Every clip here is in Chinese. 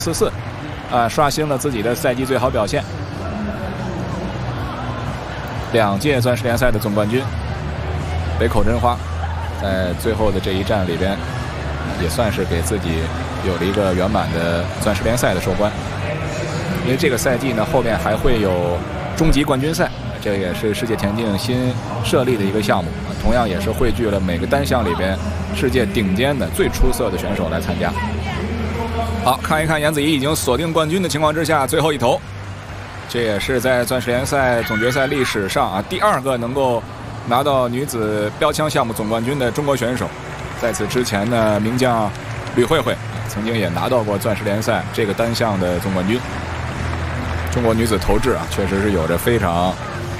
44，刷新了自己的赛季最好表现。2届钻石联赛的总冠军北口真花，在最后的这一战里边，也算是给自己有了一个圆满的钻石联赛的收官。因为这个赛季呢，后面还会有终极冠军赛，这也是世界田径新设立的一个项目，同样也是汇聚了每个单项里边世界顶尖的最出色的选手来参加。好，看一看颜子怡已经锁定冠军的情况之下，最后一头，这也是在钻石联赛总决赛历史上第2个能够拿到女子标枪项目总冠军的中国选手。在此之前呢，名将吕慧慧曾经也拿到过钻石联赛这个单项的总冠军。中国女子投掷确实是有着非常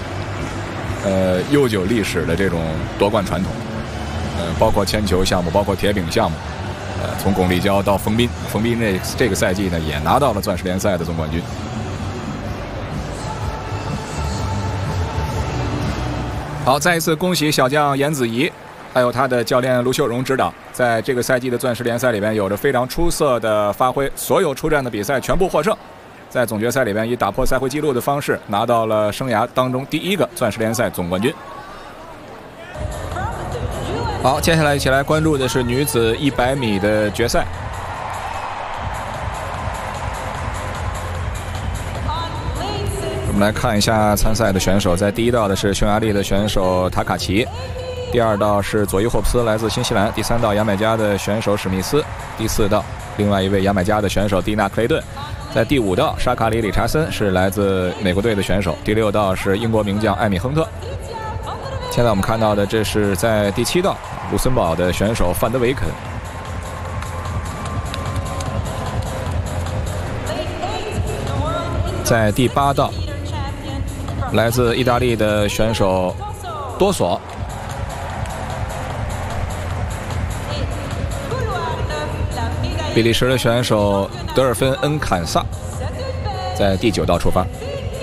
悠久历史的这种夺冠传统，包括铅球项目，包括铁饼项目，从巩立姣到冯彬，冯彬这个赛季呢也拿到了钻石联赛的总冠军。好，再一次恭喜小将颜子怡，还有他的教练卢秀荣指导，在这个赛季的钻石联赛里边有着非常出色的发挥，所有出战的比赛全部获胜。在总决赛里边以打破赛会纪录的方式拿到了生涯当中第1个钻石联赛总冠军。好，接下来一起来关注的是女子100米的决赛。我们来看一下参赛的选手，在第1道的是匈牙利的选手塔卡奇，第2道是佐伊霍普斯来自新西兰，第3道牙买加的选手史密斯，第4道另外一位牙买加的选手蒂娜克雷顿。在第5道，沙卡里理查森是来自美国队的选手，第6道是英国名将艾米亨特。现在我们看到的，这是在第7道卢森堡的选手范德维肯。在第8道，来自意大利的选手多索。比利时的选手德尔芬恩坎萨在第9道出发。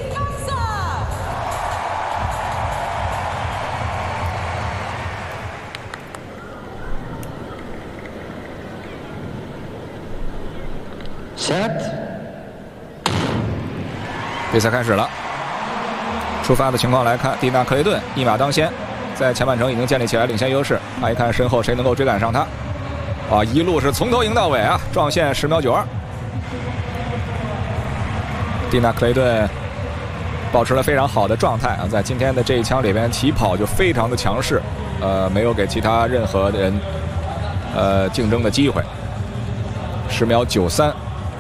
比赛开始了，出发的情况来看，蒂娜克雷顿一马当先，在前半程已经建立起来领先优势，看一看身后谁能够追赶上他。一路是从头赢到尾撞线10秒92。蒂娜克雷顿保持了非常好的状态在今天的这一枪里边起跑就非常的强势，没有给其他任何人竞争的机会。10秒93。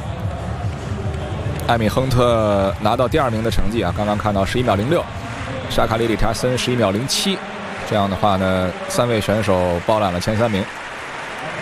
艾米亨特拿到第2名的成绩刚刚看到11秒06，沙卡里理查森11秒07。这样的话呢，3位选手包揽了前3名。